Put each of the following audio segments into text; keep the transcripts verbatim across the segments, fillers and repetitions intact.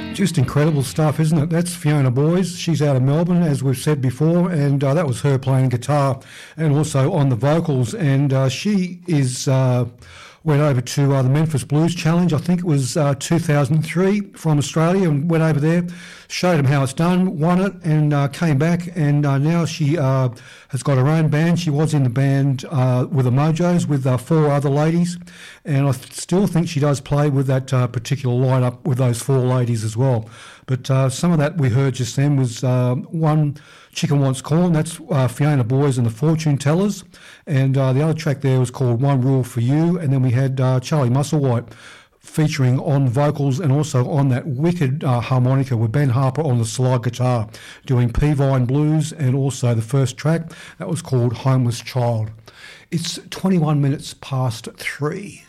Just incredible stuff, isn't it? That's Fiona Boyes. She's out of Melbourne, as we've said before, and uh, that was her playing guitar and also on the vocals. And uh, she is uh, went over to uh, the Memphis Blues Challenge. I think it was uh, two thousand three from Australia, and went over there, showed them how it's done, won it, and uh, came back. And uh, now she uh, has got her own band. She was in the band uh, with the Mojos with uh, four other ladies, and I th- still think she does play with that uh, particular lineup with those four ladies as well. But uh, some of that we heard just then was uh, one, Chicken Wants Corn. That's uh, Fiona Boyes and the Fortune Tellers. And uh, the other track there was called One Rule for You. And then we had uh, Charlie Musselwhite featuring on vocals and also on that wicked uh, harmonica with Ben Harper on the slide guitar, doing Peavine Blues, and also the first track, that was called Homeless Child. It's twenty-one minutes past three.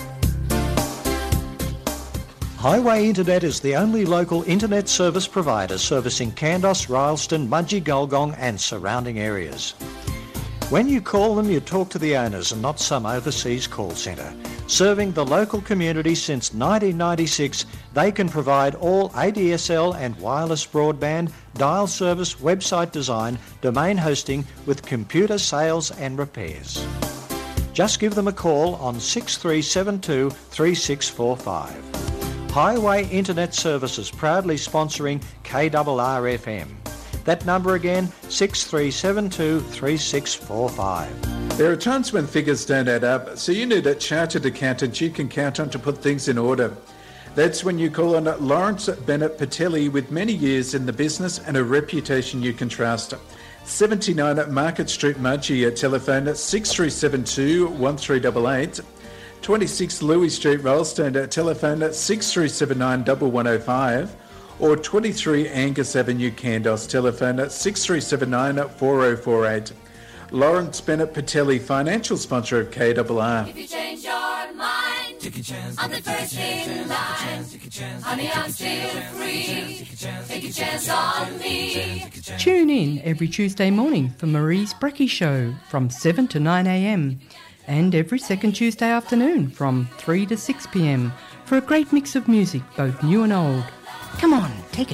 Highway Internet is the only local internet service provider servicing Kandos, Rylstone, Mudgee, Gulgong and surrounding areas. When you call them, you talk to the owners and not some overseas call centre. Serving the local community since nineteen ninety-six, they can provide all A D S L and wireless broadband, dial service, website design, domain hosting with computer sales and repairs. Just give them a call on six three seven two, three six four five. Highway Internet Services proudly sponsoring K R R F M. That number again, six three seven two, three six four five. There are times when figures don't add up, so you need a chartered accountant you can count on to put things in order. That's when you call on Lawrence Bennett Patelli, with many years in the business and a reputation you can trust. seventy-nine Market Street, Mudgee, at telephone at six three seven two, one three eight eight. twenty-six Louis Street, Rylstone, at telephone at six three seven nine, one one zero five. Or twenty-three Angus Avenue, Kandos, telephone at six three seven nine, four zero four eight. Lawrence Bennett Patelli, financial sponsor of K R R. If you change your mind, take a chance, I'm the first in line. Honey, I'm still free. Take a chance on me. Tune in every Tuesday morning for Marie's Brekkie Show from seven to nine a.m. and every second Tuesday afternoon from three to six p.m. for a great mix of music, both new and old. Come on, take a